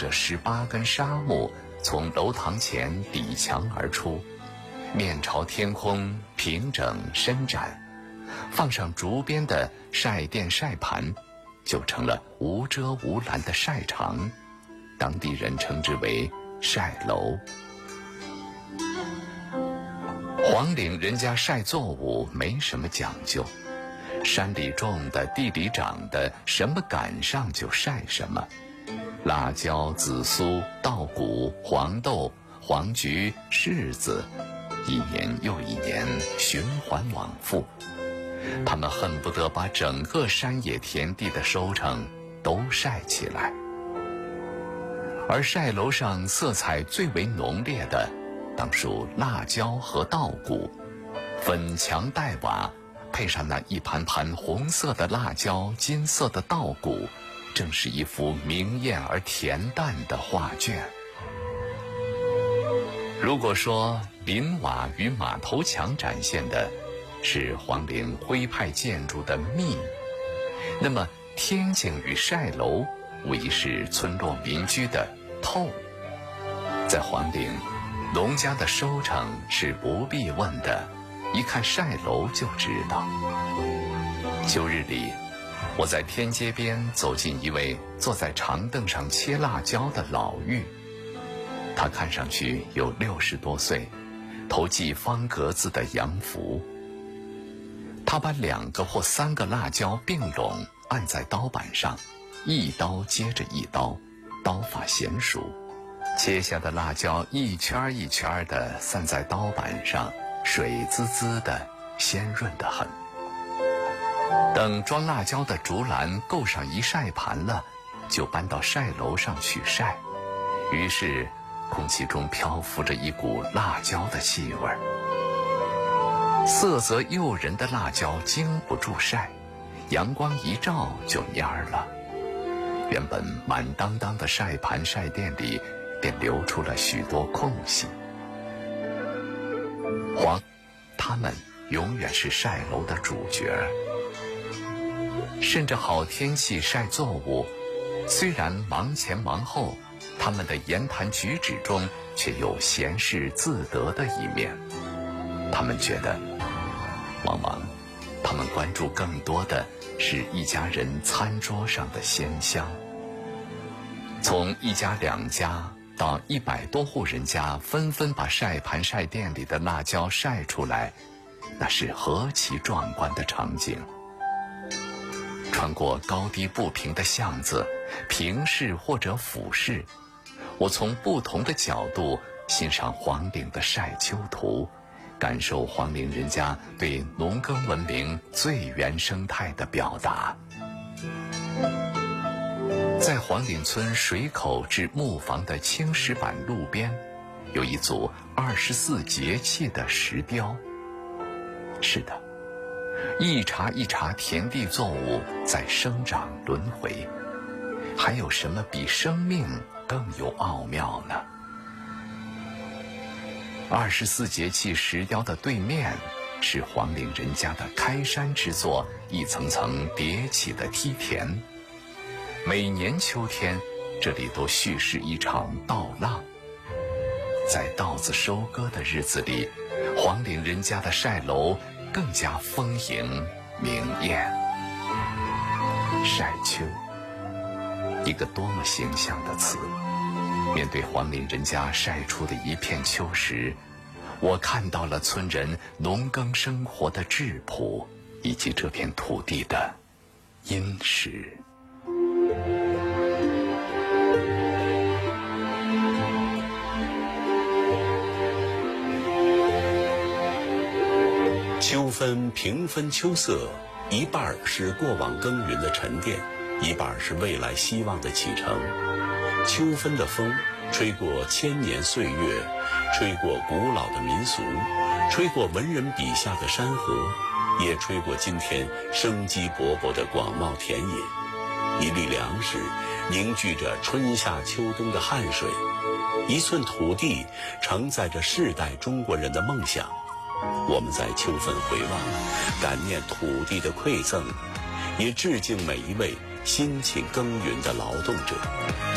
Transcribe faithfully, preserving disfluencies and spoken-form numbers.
着十八根纱木从楼堂前抵墙而出，面朝天空，平整伸展，放上竹编的晒垫晒盘，就成了无遮无拦的晒场，当地人称之为晒楼。黄岭人家晒作物没什么讲究，山里种的，地里长的，什么赶上就晒什么。辣椒、紫苏、稻谷、黄豆、黄菊、柿子，一年又一年循环往复，他们恨不得把整个山野田地的收成都晒起来。而晒楼上色彩最为浓烈的，当属辣椒和稻谷，粉墙黛瓦，配上那一盘盘红色的辣椒、金色的稻谷，正是一幅明艳而恬淡的画卷。如果说林瓦与马头墙展现的是黄陵徽派建筑的密，那么天井与晒楼无疑是村落民居的透。在黄陵，农家的收成是不必问的，一看晒楼就知道。秋日里，我在天街边走进一位坐在长凳上切辣椒的老妪，他看上去有六十多岁，头系方格子的洋服。他把两个或三个辣椒并拢按在刀板上，一刀接着一刀，刀法娴熟，切下的辣椒一圈一圈的散在刀板上，水滋滋的，鲜润得很。等装辣椒的竹篮够上一晒盘了，就搬到晒楼上去晒。于是空气中漂浮着一股辣椒的气味，色泽诱人的辣椒经不住晒，阳光一照就蔫儿了。原本满当当的晒盘晒垫里便留出了许多空隙。黄，他们永远是晒楼的主角。趁着好天气晒作物，虽然忙前忙后，他们的言谈举止中却有闲适自得的一面。他们觉得，往往他们关注更多的是一家人餐桌上的鲜香。从一家两家到一百多户人家纷纷把晒盘晒垫里的辣椒晒出来，那是何其壮观的场景。穿过高低不平的巷子，平视或者俯视，我从不同的角度欣赏黄岭的晒秋图，感受黄岭人家对农耕文明最原生态的表达。在黄岭村水口至木房的青石板路边，有一组二十四节气的石雕。是的，一茬一茬田地作物在生长轮回，还有什么比生命更有奥妙呢？二十四节气石雕的对面是黄岭人家的开山之作，一层层叠起的梯田。每年秋天，这里都蓄势一场稻浪。在稻子收割的日子里，黄岭人家的晒楼更加丰盈明艳。晒秋，一个多么形象的词。面对黄岭人家晒出的一片秋实，我看到了村人农耕生活的质朴，以及这片土地的殷实。 秋分平分秋色，一半是过往耕耘的沉淀，一半是未来希望的启程。秋分的风吹过千年岁月，吹过古老的民俗，吹过文人笔下的山河，也吹过今天生机勃勃的广袤田野。一粒粮食凝聚着春夏秋冬的汗水，一寸土地承载着世代中国人的梦想。我们在秋分回望，感念土地的馈赠，也致敬每一位辛勤耕耘的劳动者。